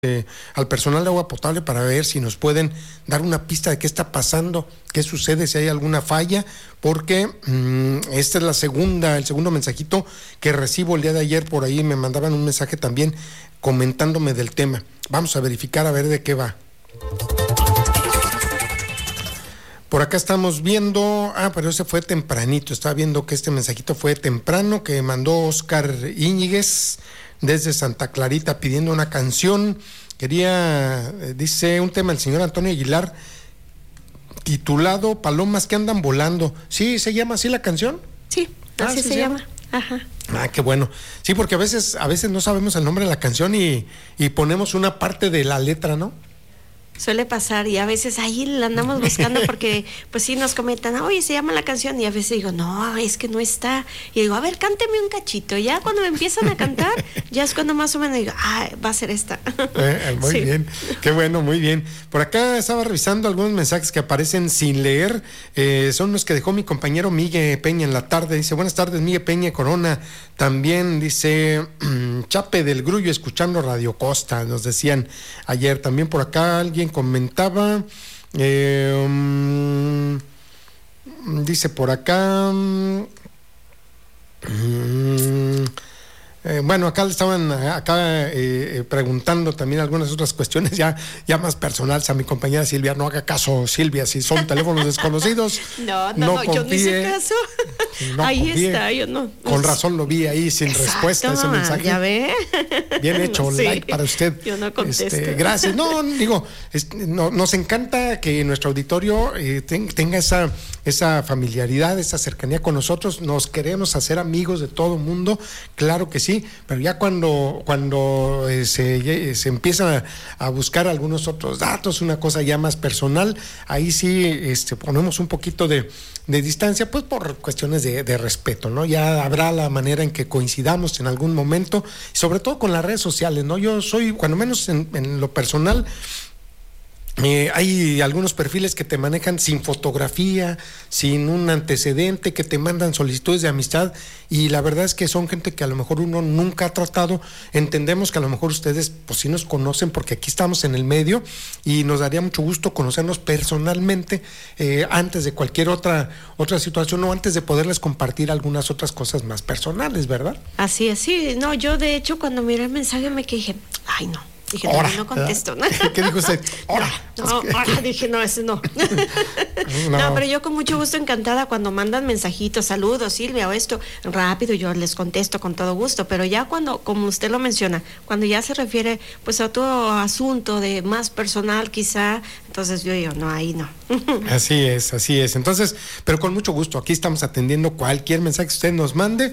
al personal de agua potable para ver si nos pueden dar una pista de qué está pasando, qué sucede, si hay alguna falla, porque esta es el segundo mensajito que recibo el día de ayer. Por ahí me mandaban un mensaje también comentándome del tema. Vamos a verificar a ver de qué va. Por acá estamos viendo, pero ese fue tempranito, estaba viendo que este mensajito fue temprano, que mandó Oscar Íñiguez desde Santa Clarita pidiendo una canción. Dice un tema del señor Antonio Aguilar titulado Palomas que andan volando. ¿Sí se llama así la canción? Sí, así se llama. Ajá. Qué bueno. Sí, porque a veces no sabemos el nombre de la canción y ponemos una parte de la letra, ¿no? Suele pasar y a veces ahí la andamos buscando porque pues sí nos comentan, oye, se llama la canción, y a veces digo, no, es que no está, y digo, a ver, cánteme un cachito. Ya cuando me empiezan a cantar, ya es cuando más o menos digo, va a ser esta. Muy sí. Bien, qué bueno, muy bien. Por acá estaba revisando algunos mensajes que aparecen sin leer, son los que dejó mi compañero Miguel Peña en la tarde. Dice, buenas tardes, Miguel Peña Corona. También dice, Chape del Grullo escuchando Radio Costa, nos decían ayer. También por acá alguien comentaba, dice por acá, bueno, acá le estaban preguntando también algunas otras cuestiones ya más personales a mi compañera Silvia. No haga caso, Silvia, si son teléfonos desconocidos. No, confíe, yo no hice caso. No ahí confíe. Está, yo no. Con razón lo vi ahí sin respuesta a ese mensaje. Ya ve. Bien hecho, sí. Like para usted. Yo no contesto. Gracias. Nos encanta que nuestro auditorio tenga esa familiaridad, esa cercanía con nosotros. Nos queremos hacer amigos de todo el mundo, claro que sí. Pero ya cuando se empieza a buscar algunos otros datos, una cosa ya más personal, ahí sí ponemos un poquito de distancia, pues por cuestiones de respeto, ¿no? Ya habrá la manera en que coincidamos en algún momento, sobre todo con las redes sociales, ¿no? Yo soy, cuando menos en lo personal, hay algunos perfiles que te manejan sin fotografía, sin un antecedente, que te mandan solicitudes de amistad, y la verdad es que son gente que a lo mejor uno nunca ha tratado. Entendemos que a lo mejor ustedes pues sí nos conocen porque aquí estamos en el medio y nos daría mucho gusto conocernos personalmente antes de cualquier otra situación, o antes de poderles compartir algunas otras cosas más personales, ¿verdad? Así es, sí. No, yo de hecho cuando miré el mensaje me dije, ay no. Dije, no contesto. ¿No? ¿Qué dijo usted? Dije, no, ese no. No, pero yo con mucho gusto, encantada cuando mandan mensajitos, saludos, Silvia, o esto, rápido yo les contesto con todo gusto, pero ya cuando, como usted lo menciona, cuando ya se refiere pues a otro asunto de más personal quizá, entonces yo digo, no, ahí no. Así es. Entonces, pero con mucho gusto, aquí estamos atendiendo cualquier mensaje que usted nos mande.